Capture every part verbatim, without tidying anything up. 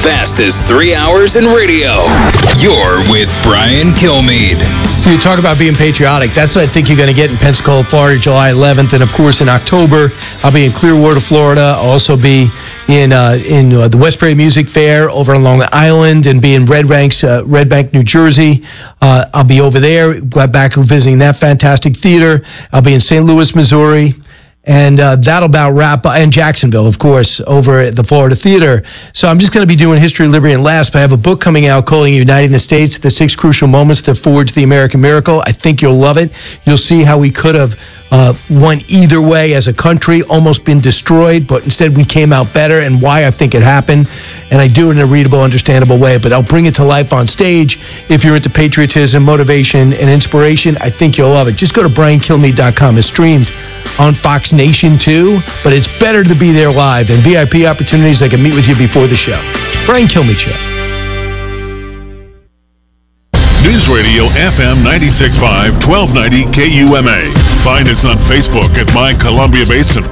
fastest three hours in radio. You're with Brian Kilmeade. So you talk about being patriotic. That's what I think you're going to get in Pensacola, Florida, July eleventh. And, of course, in October, I'll be in Clearwater, Florida. I'll also be in uh, in uh, the Westbury Music Fair over on Long Island and be in Red Banks, uh, Red Bank, New Jersey. Uh, I'll be over there, back visiting that fantastic theater. I'll be in Saint Louis, Missouri. And uh, that'll about wrap up, and Jacksonville, of course, over at the Florida Theater. So I'm just going to be doing History, Liberty, and Laughs, but I have a book coming out calling Uniting the States, the Six Crucial Moments that Forged the American Miracle. I think you'll love it. You'll see how we could have uh, won either way as a country, almost been destroyed, but instead we came out better, and why I think it happened. And I do it in a readable, understandable way, but I'll bring it to life on stage. If you're into patriotism, motivation, and inspiration, I think you'll love it. Just go to brian kilmeade dot com. It's streamed on Fox Nation too, but it's better to be there live, and V I P opportunities. I can meet with you before the show. Brian Kilmeade Show. News Radio F M ninety-six point five, twelve ninety K U M A. Find us on Facebook at My Columbia Basin.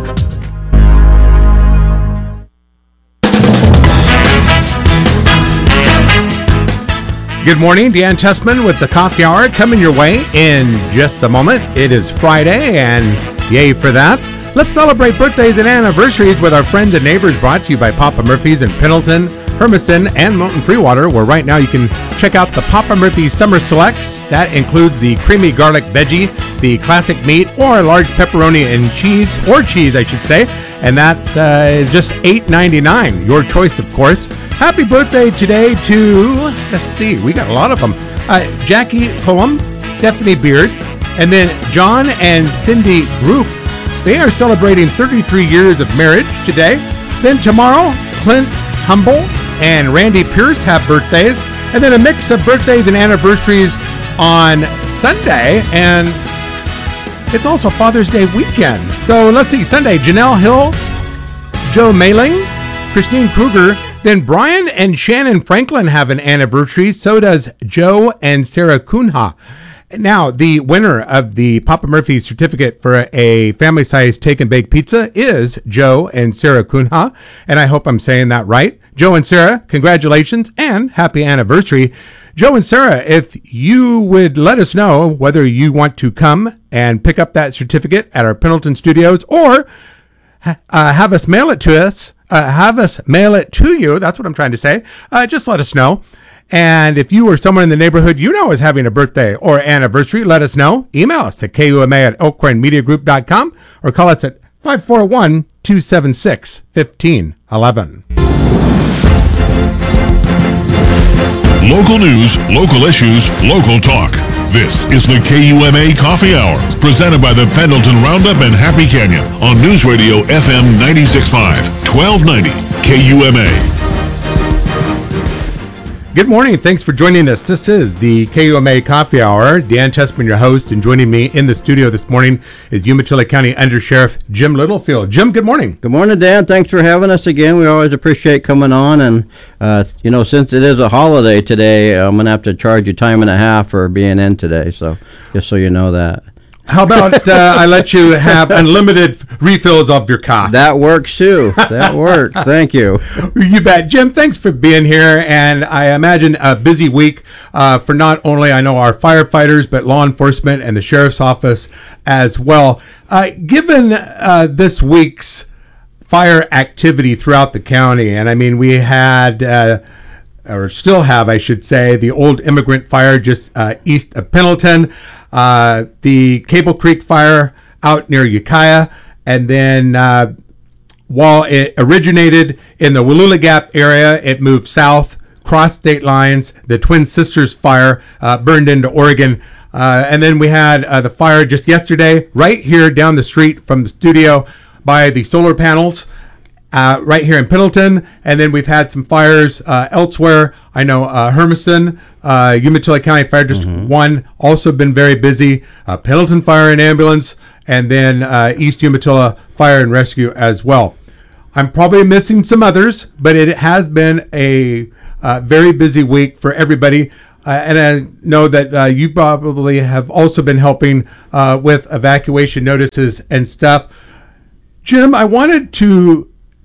Good morning, Dan Tessman with the Coffee Hour coming your way in just a moment. It is Friday, and yay for that. Let's celebrate birthdays and anniversaries with our friends and neighbors, brought to you by Papa Murphy's in Pendleton, Hermiston, and Mountain Freewater, where right now you can check out the Papa Murphy's Summer Selects. That includes the creamy garlic veggie, the classic meat, or large pepperoni and cheese, or cheese, I should say, and that uh, is just eight ninety-nine. Your choice, of course. Happy birthday today to, let's see, we got a lot of them. Uh, Jackie Poem, Stephanie Beard, and then John and Cindy Group. They are celebrating thirty-three years of marriage today. Then tomorrow, Clint Humble and Randy Pierce have birthdays. And then a mix of birthdays and anniversaries on Sunday. And it's also Father's Day weekend. So let's see, Sunday, Janelle Hill, Joe Mailing, Christine Kruger. Then Brian and Shannon Franklin have an anniversary. So does Joe and Sarah Kunha. Now, the winner of the Papa Murphy's certificate for a family-sized take-and-bake pizza is Joe and Sarah Kunha. And I hope I'm saying that right. Joe and Sarah, congratulations and happy anniversary. Joe and Sarah, if you would let us know whether you want to come and pick up that certificate at our Pendleton studios, or uh, have us mail it to us, Uh, have us mail it to you. That's what I'm trying to say. Uh, just let us know. And if you or someone in the neighborhood you know is having a birthday or anniversary, let us know. Email us at K U M A at elkhorn media group dot com or call us at five four one, two seven six, one five one one. Local news, local issues, local talk. This is the K U M A Coffee Hour, presented by the Pendleton Roundup and Happy Canyon on News Radio F M ninety-six point five, twelve ninety K U M A. Good morning. Thanks for joining us. This is the K U M A Coffee Hour. Dan Tessman, your host, and joining me in the studio this morning is Umatilla County Under Sheriff Jim Littlefield. Jim, good morning. Good morning, Dan. Thanks for having us again. We always appreciate coming on. And, uh, you know, since it is a holiday today, I'm going to have to charge you time and a half for being in today. So just so you know that. How about uh, I let you have unlimited refills of your coffee? That works, too. That works. Thank you. You bet. Jim, thanks for being here. And I imagine a busy week uh, for not only, I know, our firefighters, but law enforcement and the sheriff's office as well. Uh, given uh, this week's fire activity throughout the county, and I mean, we had... Uh, or still have, I should say, the old immigrant fire just uh, east of Pendleton, uh, the Cable Creek fire out near Ukiah, and then uh, while it originated in the Wallula Gap area, it moved south, crossed state lines. The Twin Sisters fire uh, burned into Oregon. Uh, and then we had uh, the fire just yesterday, right here down the street from the studio by the solar panels. Uh, right here in Pendleton, and then we've had some fires uh, elsewhere. I know uh, Hermiston, uh, Umatilla County Fire District mm-hmm. one, also been very busy. Uh, Pendleton Fire and Ambulance, and then uh, East Umatilla Fire and Rescue as well. I'm probably missing some others, but it has been a uh, very busy week for everybody. Uh, and I know that uh, you probably have also been helping uh, with evacuation notices and stuff. Jim, I wanted to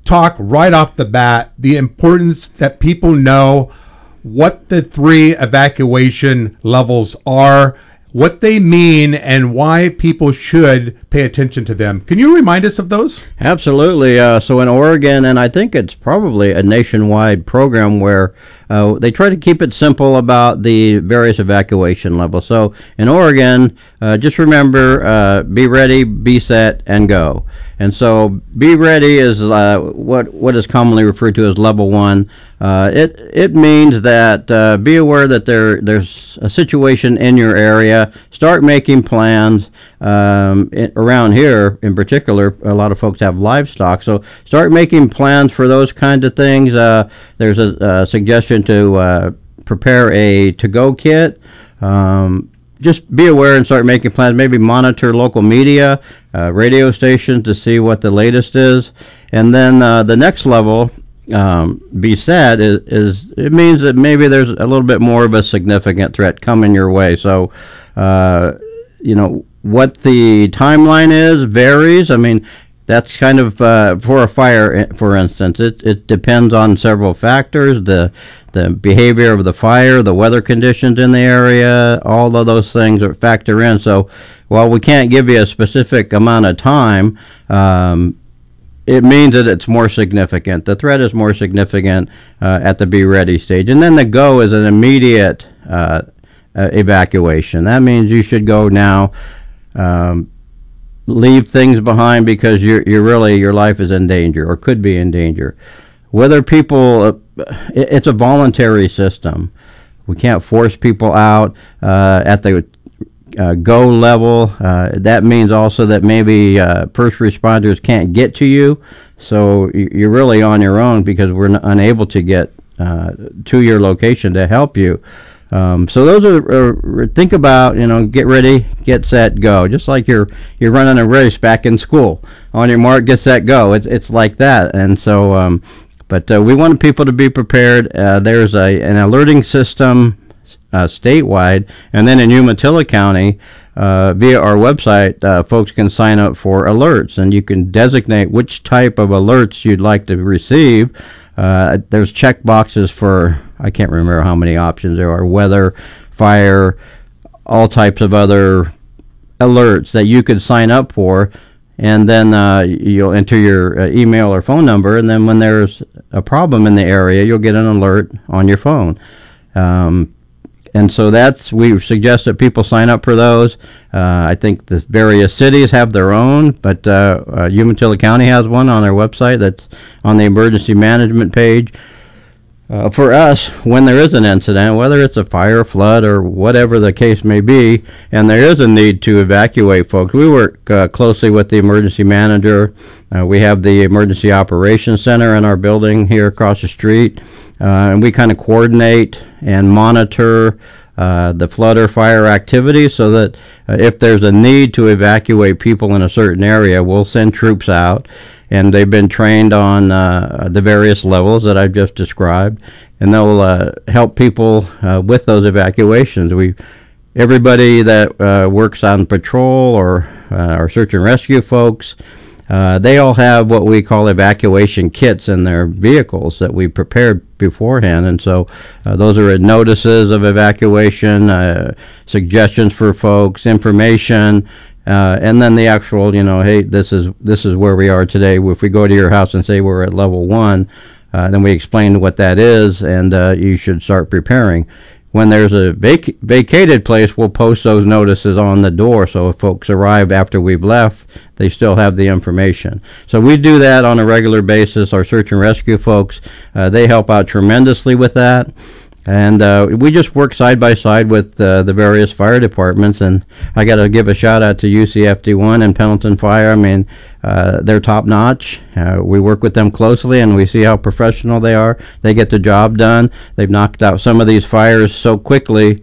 talk right off the bat the importance that people know what the three evacuation levels are, what they mean, and why people should pay attention to them. Can you remind us of those? Absolutely. Uh, so in Oregon, and I think it's probably a nationwide program where uh, they try to keep it simple about the various evacuation levels. So in Oregon, uh, just remember, uh, be ready, be set, and go. And so be ready is uh, what what is commonly referred to as level one. Uh, it it means that uh, be aware that there there's a situation in your area. Start making plans. Um, it, around here, in particular, a lot of folks have livestock, so start making plans for those kinds of things. Uh, there's a, a suggestion to uh, prepare a to-go kit. Um, just be aware and start making plans. Maybe monitor local media, uh, radio stations to see what the latest is. And then uh, the next level, um, be sad, is, is it means that maybe there's a little bit more of a significant threat coming your way. So, uh, you know, what the timeline is varies. I mean, that's kind of uh, for a fire, for instance. It it depends on several factors: the the behavior of the fire, the weather conditions in the area. All of those things are factor in. So, while we can't give you a specific amount of time, um, it means that it's more significant. The threat is more significant uh, at the be ready stage, and then the go is an immediate uh, uh, evacuation. That means you should go now. Um, leave things behind because you're you're really your life is in danger or could be in danger. Whether people, uh, it, it's a voluntary system. We can't force people out uh, at the uh, go level. Uh, that means also that maybe uh, first responders can't get to you, so you're really on your own because we're n- unable to get uh, to your location to help you. Um, so those are, uh, think about, you know, get ready, get set, go. Just like you're you're running a race back in school. On your mark, get set, go. It's it's like that. And so, um, but uh, we want people to be prepared. Uh, there's a an alerting system uh, statewide, and then in Umatilla County, uh, via our website, uh, folks can sign up for alerts, and you can designate which type of alerts you'd like to receive. Uh, there's check boxes for, I can't remember how many options there are, weather, fire, all types of other alerts that you could sign up for, and then uh, you'll enter your uh, email or phone number, and then when there's a problem in the area, you'll get an alert on your phone. Um, and so that's, we suggest that people sign up for those. Uh, I think the various cities have their own, but uh, uh, Umatilla County has one on their website that's on the emergency management page. Uh, for us, when there is an incident, whether it's a fire, flood, or whatever the case may be, and there is a need to evacuate folks, we work uh, closely with the emergency manager. Uh, we have the Emergency Operations Center in our building here across the street, uh, and we kind of coordinate and monitor uh, the flood or fire activity so that uh, if there's a need to evacuate people in a certain area, we'll send troops out. And they've been trained on uh, the various levels that I've just described, and they'll uh, help people uh, with those evacuations. We, everybody that uh, works on patrol or uh, our search and rescue folks, uh, they all have what we call evacuation kits in their vehicles that we prepared beforehand, and so uh, those are notices of evacuation, uh, suggestions for folks, information. Uh, and then the actual, you know, hey, this is this is where we are today. If we go to your house and say we're at level one, uh, then we explain what that is, and uh, you should start preparing. When there's a vac- vacated place, we'll post those notices on the door, so if folks arrive after we've left, they still have the information. So we do that on a regular basis. Our search and rescue folks, uh, they help out tremendously with that. And uh, we just work side by side with uh, the various fire departments, and I got to give a shout out to U C F D one and Pendleton Fire. I mean, uh, they're top notch. Uh, we work with them closely, and we see how professional they are. They get the job done. They've knocked out some of these fires so quickly,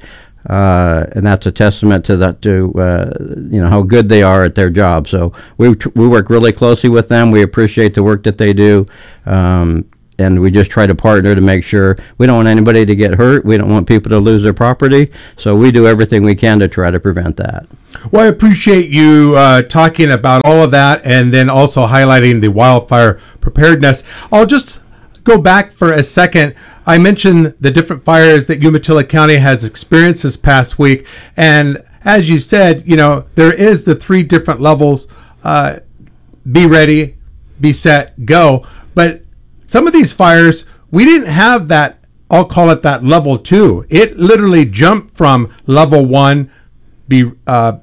uh, and that's a testament to that, to uh, you know, how good they are at their job. So we tr- we work really closely with them. We appreciate the work that they do. Um, and we just try to partner to make sure we don't want anybody to get hurt. We don't want people to lose their property. So we do everything we can to try to prevent that. Well, I appreciate you uh, talking about all of that and then also highlighting the wildfire preparedness. I'll just go back for a second. I mentioned the different fires that Umatilla County has experienced this past week. And as you said, you know, there is the three different levels, uh, be ready, be set, go. But some of these fires, we didn't have that, I'll call it that level two. It literally jumped from level one, be uh,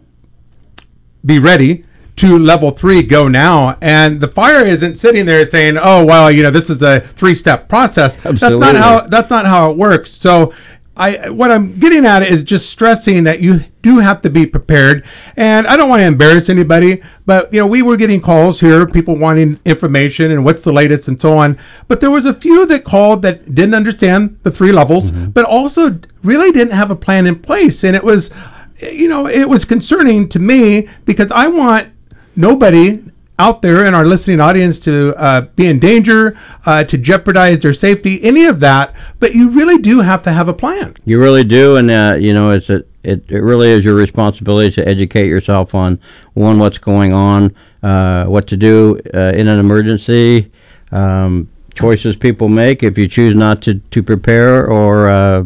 be ready, to level three, go now. And the fire isn't sitting there saying, oh, well, you know, this is a three-step process. Absolutely. That's not how, that's not how it works. So I, what I'm getting at is just stressing that you do have to be prepared. And I don't want to embarrass anybody, but, you know, we were getting calls here, people wanting information and what's the latest and so on. But there was a few that called that didn't understand the three levels, mm-hmm. but also really didn't have a plan in place. And it was, you know, it was concerning to me because I want nobody out there in our listening audience to uh, be in danger, uh, to jeopardize their safety, any of that. But you really do have to have a plan. You really do, and uh, you know, it's a, it it really is your responsibility to educate yourself on one, what's going on, uh, what to do uh, in an emergency, um, choices people make if you choose not to to prepare or uh,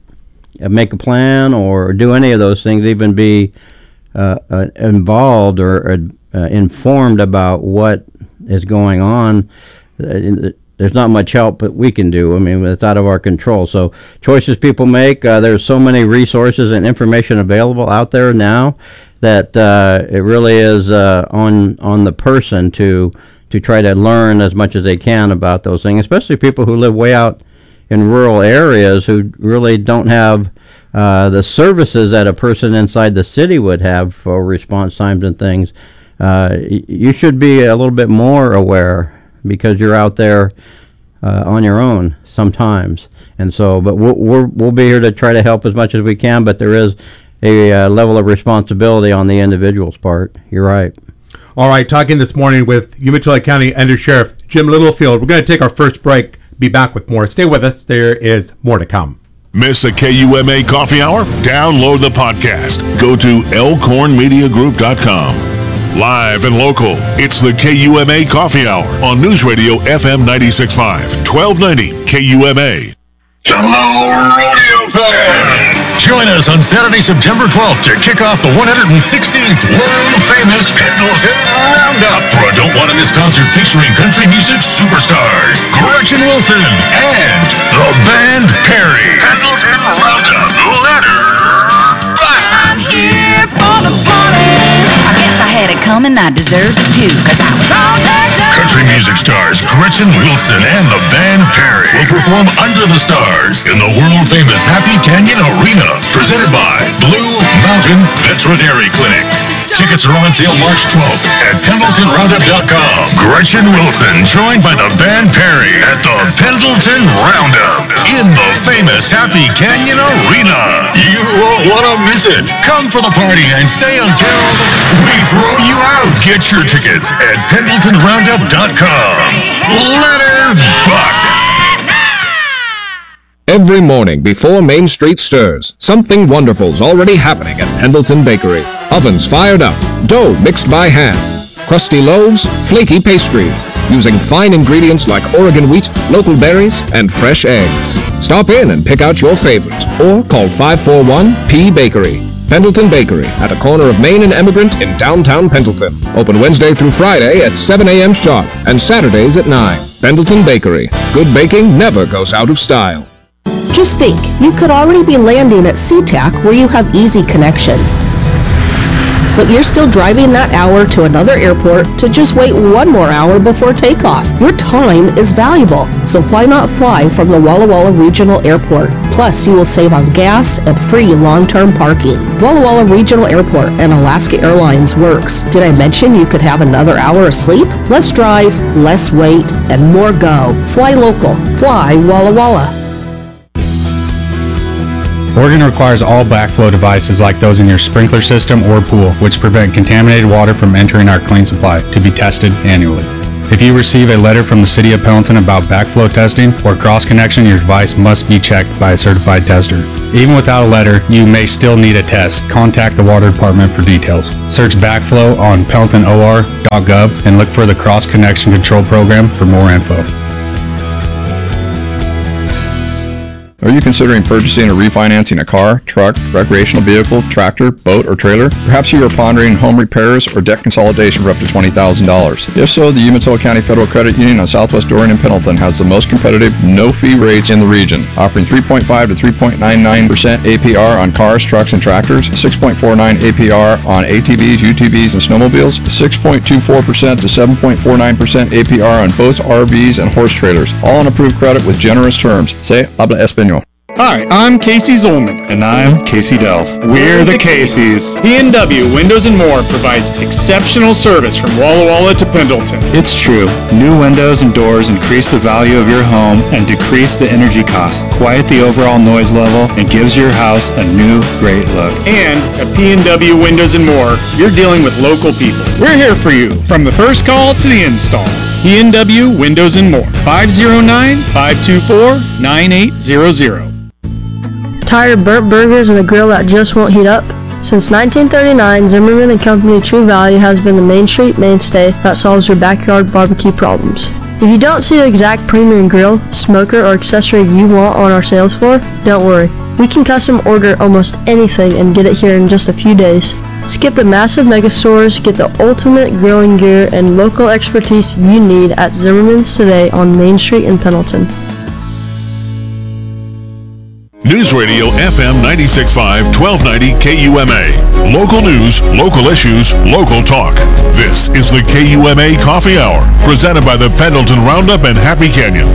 make a plan or do any of those things, even be uh, uh, involved or. or Uh, informed about what is going on. Uh, there's not much help that we can do. I mean, it's out of our control. So choices people make, uh, there's so many resources and information available out there now that uh, it really is uh, on on the person to to try to learn as much as they can about those things, especially people who live way out in rural areas who really don't have uh, the services that a person inside the city would have for response times and things. Uh, you should be a little bit more aware because you're out there uh, on your own sometimes. And so, but we'll, we're, we'll be here to try to help as much as we can, but there is a uh, level of responsibility on the individual's part. You're right. All right, talking this morning with Umatilla County Under Sheriff Jim Littlefield. We're going to take our first break, be back with more. Stay with us. There is more to come. Miss a K U M A coffee hour? Download the podcast. Go to elkhorn media group dot com. Live and local, it's the K U M A Coffee Hour on News Radio F M ninety-six point five, twelve ninety K U M A. Hello, rodeo fans! Join us on Saturday, September twelfth to kick off the one hundred sixteenth world-famous Pendleton Roundup for a Don't Want to Miss concert featuring country music superstars Gretchen Wilson and the band Perry. Pendleton Roundup, letter back. I'm here for the party. I guess I had it coming, I deserved it too, cause I was all turned up. Country music stars Gretchen Wilson and the band Perry will perform Under the Stars in the world-famous Happy Canyon Arena, presented by Blue Mountain Veterinary Clinic. Tickets are on sale March twelfth at pendleton roundup dot com. Gretchen Wilson, joined by the band Perry at the Pendleton Roundup in the famous Happy Canyon Arena. You won't want to miss it. Come for the party and stay until we throw you out. Get your tickets at pendleton roundup dot com. Let her buck. Every morning before Main Street stirs, something wonderful's already happening at Pendleton Bakery. Ovens fired up, dough mixed by hand, crusty loaves, flaky pastries, using fine ingredients like Oregon wheat, local berries, and fresh eggs. Stop in and pick out your favorite, or call five four one P Bakery. Pendleton Bakery, at the corner of Main and Emigrant in downtown Pendleton. Open Wednesday through Friday at seven a.m. sharp and Saturdays at nine. Pendleton Bakery. Good baking never goes out of style. Just think, you could already be landing at SeaTac where you have easy connections. But you're still driving that hour to another airport to just wait one more hour before takeoff. Your time is valuable, so why not fly from the Walla Walla Regional Airport? Plus, you will save on gas and free long-term parking. Walla Walla Regional Airport and Alaska Airlines works. Did I mention you could have another hour of sleep? Less drive, less wait, and more go. Fly local. Fly Walla Walla. Oregon requires all backflow devices like those in your sprinkler system or pool, which prevent contaminated water from entering our clean supply, to be tested annually. If you receive a letter from the City of Pendleton about backflow testing or cross-connection, your device must be checked by a certified tester. Even without a letter, you may still need a test. Contact the Water Department for details. Search backflow on pendleton o r dot gov and look for the cross-connection control program for more info. Are you considering purchasing or refinancing a car, truck, recreational vehicle, tractor, boat, or trailer? Perhaps you are pondering home repairs or debt consolidation for up to twenty thousand dollars. If so, the Umatilla County Federal Credit Union on Southwest Dorian and Pendleton has the most competitive, no-fee rates in the region, offering three point five to three point nine nine percent A P R on cars, trucks, and tractors, six point four nine A P R on A T Vs, U T Vs, and snowmobiles, six point two four percent to seven point four nine percent A P R on boats, R Vs, and horse trailers, all on approved credit with generous terms. Say habla español. Hi, I'm Casey Zolman. And I'm Casey Delph. We're the Caseys. P and W Windows and More provides exceptional service from Walla Walla to Pendleton. It's true. New windows and doors increase the value of your home and decrease the energy costs, quiet the overall noise level, and gives your house a new, great look. And at P and W Windows and More, you're dealing with local people. We're here for you, from the first call to the install. P and W Windows and More, five oh nine, five two four, nine eight zero zero. Tired of burnt burgers and a grill that just won't heat up? Since nineteen thirty-nine, Zimmerman and Company True Value has been the Main Street mainstay that solves your backyard barbecue problems. If you don't see the exact premium grill, smoker, or accessory you want on our sales floor, don't worry. We can custom order almost anything and get it here in just a few days. Skip the massive mega stores, get the ultimate grilling gear and local expertise you need at Zimmerman's today on Main Street in Pendleton. News Radio F M ninety-six point five, twelve ninety K U M A. Local news, local issues, local talk. This is the K U M A Coffee Hour, presented by the Pendleton Roundup and Happy Canyon.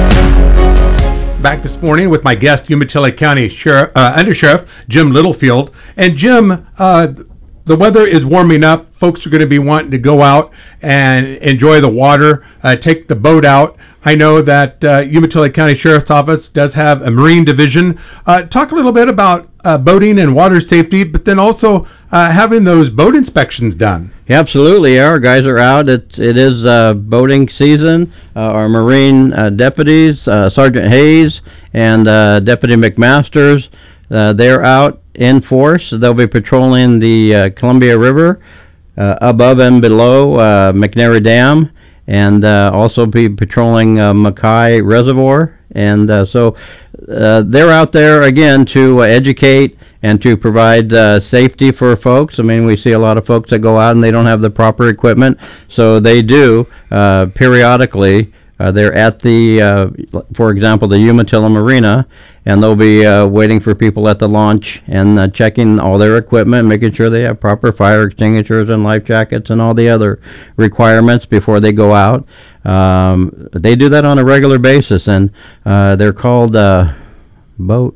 Back this morning with my guest, Umatilla County Sheriff, uh, Undersheriff Jim Littlefield. And Jim, uh, the weather is warming up. Folks are going to be wanting to go out and enjoy the water, uh, take the boat out. I know that uh, Umatilla County Sheriff's Office does have a Marine Division. Uh, talk a little bit about uh, boating and water safety, but then also uh, having those boat inspections done. Yeah, absolutely. Our guys are out. It, it is uh, boating season. Uh, our Marine uh, deputies, uh, Sergeant Hayes and uh, Deputy McMasters, uh, they're out in force. They'll be patrolling the uh, Columbia River uh, above and below uh, McNary Dam, and uh, also be patrolling uh, Mackay Reservoir. And uh, so uh, they're out there, again, to uh, educate and to provide uh, safety for folks. I mean, we see a lot of folks that go out and they don't have the proper equipment. So they do uh, periodically. Uh, they're at the, uh, for example, the Umatilla Marina, and they'll be uh, waiting for people at the launch and uh, checking all their equipment, making sure they have proper fire extinguishers and life jackets and all the other requirements before they go out. Um, they do that on a regular basis, and uh, they're called uh, boat.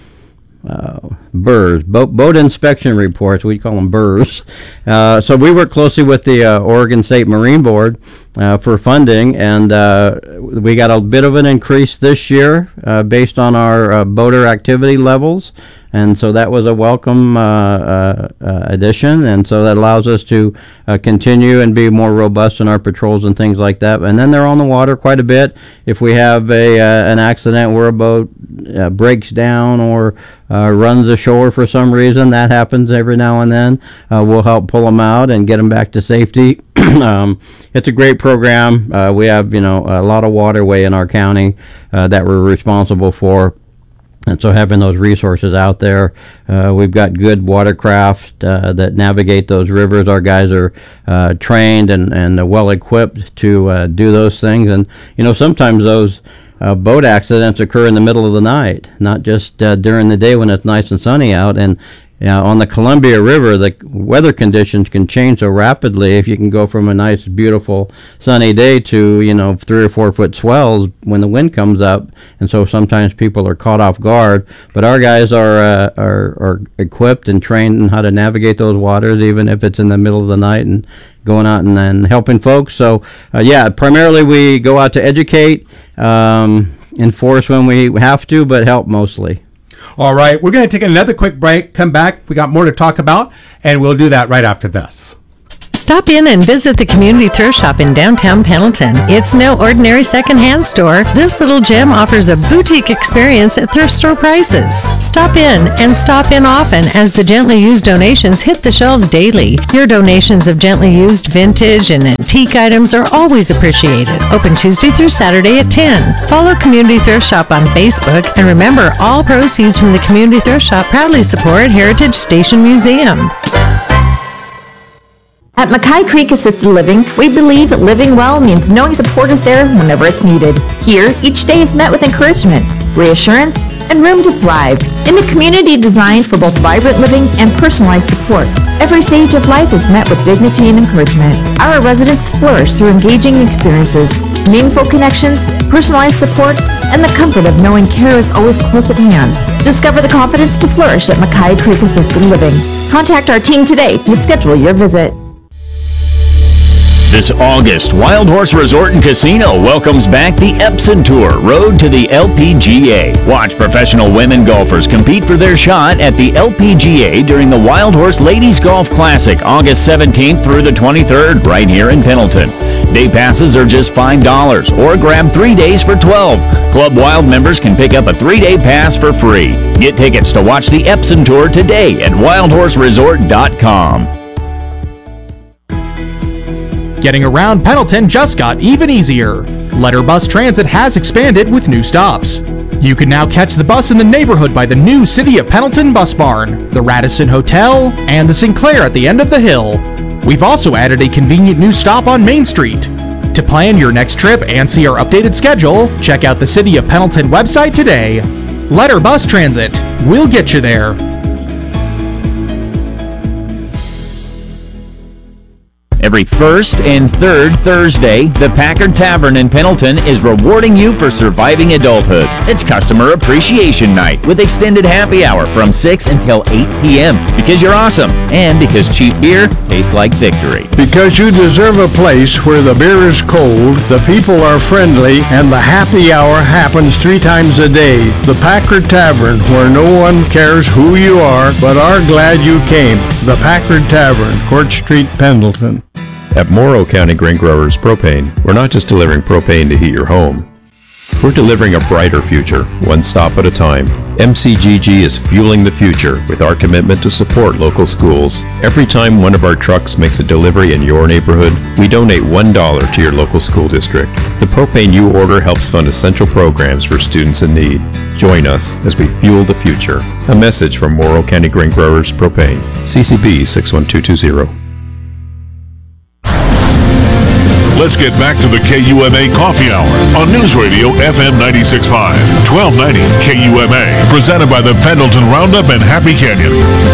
Uh, B U R S, boat, boat inspection reports. We call them B U R S. Uh, so we work closely with the uh, Oregon State Marine Board uh, for funding, and uh, we got a bit of an increase this year uh, based on our uh, boater activity levels. And so that was a welcome uh, uh, uh, addition, and so that allows us to uh, continue and be more robust in our patrols and things like that. And then they're on the water quite a bit. If we have a uh, an accident where a boat uh, breaks down or uh, runs ashore for some reason, that happens every now and then. Uh, we'll help pull them out and get them back to safety. um, it's a great program. Uh, we have, you know, a lot of waterway in our county uh, that we're responsible for. And so having those resources out there, uh, we've got good watercraft uh, that navigate those rivers. Our guys are uh, trained and, and well equipped to uh, do those things. And, you know, sometimes those uh, boat accidents occur in the middle of the night, not just uh, during the day when it's nice and sunny out. And you know, on the Columbia River, the weather conditions can change so rapidly. If you can go from a nice, beautiful, sunny day to, you know, three or four foot swells when the wind comes up, and so sometimes people are caught off guard. But our guys are uh, are, are equipped and trained in how to navigate those waters, even if it's in the middle of the night, and going out and, and helping folks. So, uh, yeah, primarily we go out to educate, um, enforce when we have to, but help mostly. All right, we're going to take another quick break, come back. We got more to talk about, and we'll do that right after this. Stop in and visit the Community Thrift Shop in downtown Pendleton. It's no ordinary secondhand store. This little gem offers a boutique experience at thrift store prices. Stop in and stop in often as the gently used donations hit the shelves daily. Your donations of gently used vintage and antique items are always appreciated. Open Tuesday through Saturday at ten. Follow Community Thrift Shop on Facebook, and remember, all proceeds from the Community Thrift Shop proudly support Heritage Station Museum. At Mackay Creek Assisted Living, we believe living well means knowing support is there whenever it's needed. Here, each day is met with encouragement, reassurance, and room to thrive. In a community designed for both vibrant living and personalized support, every stage of life is met with dignity and encouragement. Our residents flourish through engaging experiences, meaningful connections, personalized support, and the comfort of knowing care is always close at hand. Discover the confidence to flourish at Mackay Creek Assisted Living. Contact our team today to schedule your visit. This August, Wild Horse Resort and Casino welcomes back the Epson Tour, Road to the L P G A. Watch professional women golfers compete for their shot at the L P G A during the Wild Horse Ladies Golf Classic, August seventeenth through the twenty-third, right here in Pendleton. Day passes are just five dollars, or grab three days for twelve dollars. Club Wild members can pick up a three-day pass for free. Get tickets to watch the Epson Tour today at wild horse resort dot com. Getting around Pendleton just got even easier. Letter Bus Transit has expanded with new stops. You can now catch the bus in the neighborhood by the new City of Pendleton Bus Barn, the Radisson Hotel, and the Sinclair at the end of the hill. We've also added a convenient new stop on Main Street. To plan your next trip and see our updated schedule, check out the City of Pendleton website today. Letter Bus Transit, we'll get you there. Every first and third Thursday, the Packard Tavern in Pendleton is rewarding you for surviving adulthood. It's Customer Appreciation Night with extended happy hour from six until eight p.m. Because you're awesome and because cheap beer tastes like victory. Because you deserve a place where the beer is cold, the people are friendly, and the happy hour happens three times a day. The Packard Tavern, where no one cares who you are, but are glad you came. The Packard Tavern, Court Street, Pendleton. At Morrow County Grain Growers Propane, we're not just delivering propane to heat your home. We're delivering a brighter future, one stop at a time. M C G G is fueling the future with our commitment to support local schools. Every time one of our trucks makes a delivery in your neighborhood, we donate one dollar to your local school district. The propane you order helps fund essential programs for students in need. Join us as we fuel the future. A message from Morrow County Grain Growers Propane. C C B six one two two zero. Let's get back to the K U M A Coffee Hour on News Radio F M ninety-six point five, twelve ninety K U M A, presented by the Pendleton Roundup and Happy Canyon.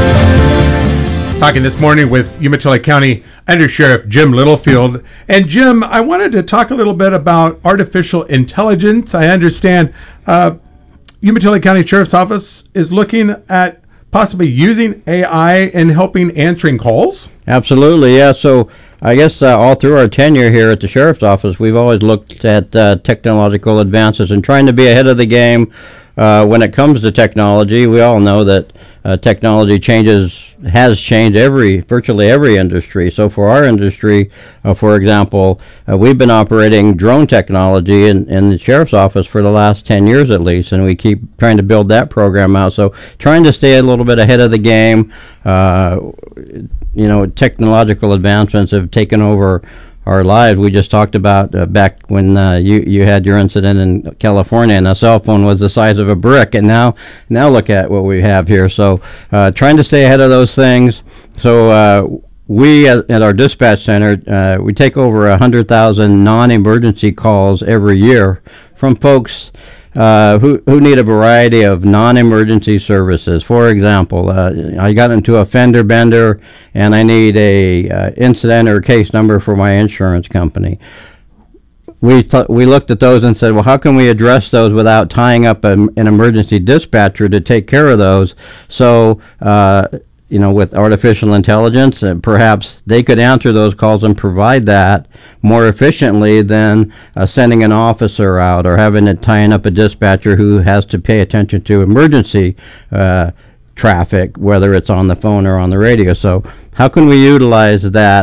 Talking this morning with Umatilla County Under Sheriff Jim Littlefield. And Jim, I wanted to talk a little bit about artificial intelligence. I understand uh, Umatilla County Sheriff's Office is looking at possibly using A I in helping answering calls. Absolutely, yeah. So I guess uh, all through our tenure here at the Sheriff's Office, we've always looked at uh, technological advances and trying to be ahead of the game uh, when it comes to technology. We all know that uh, technology changes, has changed every, virtually every industry. So for our industry, uh, for example, uh, we've been operating drone technology in, in the Sheriff's Office for the last ten years at least, and we keep trying to build that program out. So trying to stay a little bit ahead of the game. Uh, you know, technological advancements have taken over our lives. We just talked about uh, back when uh, you you had your incident in California, and a cell phone was the size of a brick, and now now look at what we have here. So uh, trying to stay ahead of those things. So uh, we at, at our dispatch center, uh, we take over a hundred thousand non-emergency calls every year from folks Uh, who who need a variety of non-emergency services. For example, uh, I got into a fender bender and I need a uh, incident or case number for my insurance company. We th- we looked at those and said, well, how can we address those without tying up a, an emergency dispatcher to take care of those? So, uh, you know, with artificial intelligence, uh, perhaps they could answer those calls and provide that more efficiently than uh, sending an officer out or having it tying up a dispatcher who has to pay attention to emergency uh, traffic, whether it's on the phone or on the radio. So how can we utilize that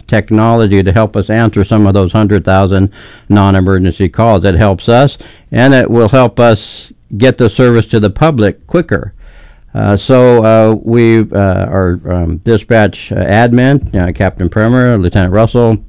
technology to help us answer some of those one hundred thousand non-emergency calls. It helps us, and it will help us get the service to the public quicker. Uh, so uh, we, uh, our um, dispatch uh, admin, uh, Captain Bremer, Lieutenant Russell,